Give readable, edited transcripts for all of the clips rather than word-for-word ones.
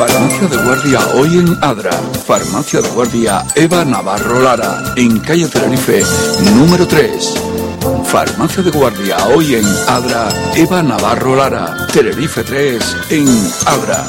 Farmacia de Guardia hoy en Adra. Farmacia de Guardia Eva Navarro Lara, en calle Tenerife, número 3. Farmacia de Guardia hoy en Adra, Eva Navarro Lara, Tenerife 3, en Adra.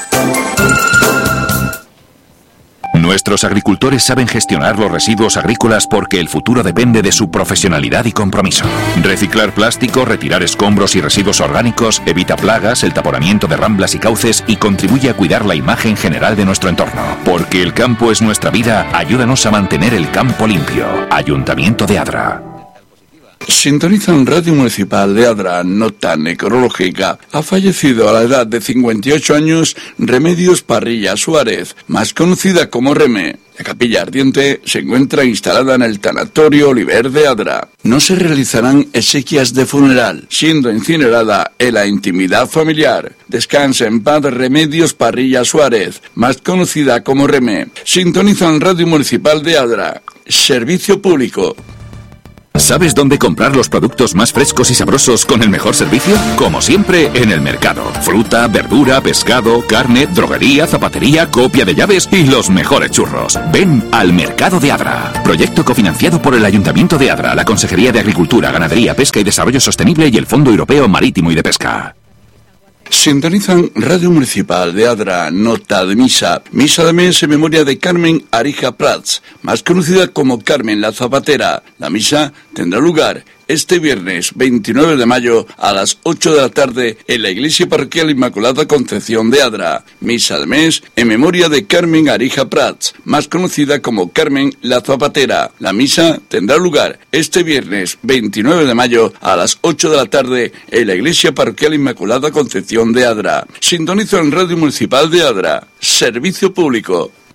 Nuestros agricultores saben gestionar los residuos agrícolas porque el futuro depende de su profesionalidad y compromiso. Reciclar plástico, retirar escombros y residuos orgánicos, evita plagas, el taponamiento de ramblas y cauces y contribuye a cuidar la imagen general de nuestro entorno. Porque el campo es nuestra vida, ayúdanos a mantener el campo limpio. Ayuntamiento de Adra. Sintonizan Radio Municipal de Adra, nota necrológica. Ha fallecido a la edad de 58 años Remedios Parrilla Suárez, más conocida como Reme. La capilla ardiente se encuentra instalada en el Tanatorio Oliver de Adra. No se realizarán exequias de funeral, siendo incinerada en la intimidad familiar. Descansa en paz Remedios Parrilla Suárez, más conocida como Reme. Sintonizan Radio Municipal de Adra. Servicio público. ¿Sabes dónde comprar los productos más frescos y sabrosos con el mejor servicio? Como siempre, en el mercado. Fruta, verdura, pescado, carne, droguería, zapatería, copia de llaves y los mejores churros. Ven al Mercado de Adra. Proyecto cofinanciado por el Ayuntamiento de Adra, la Consejería de Agricultura, Ganadería, Pesca y Desarrollo Sostenible y el Fondo Europeo Marítimo y de Pesca. Sintonizan Radio Municipal de Adra, nota de misa. Misa de mes en memoria de Carmen Arija Prats, más conocida como Carmen la Zapatera. La misa tendrá lugar este viernes 29 de mayo a las 8 de la tarde en la Iglesia Parroquial Inmaculada Concepción de Adra. Misa de mes en memoria de Carmen Arija Prats, más conocida como Carmen la Zapatera. La misa tendrá lugar este viernes 29 de mayo a las 8 de la tarde en la Iglesia Parroquial Inmaculada Concepción de Adra. Sintonizo en Radio Municipal de Adra. Servicio público.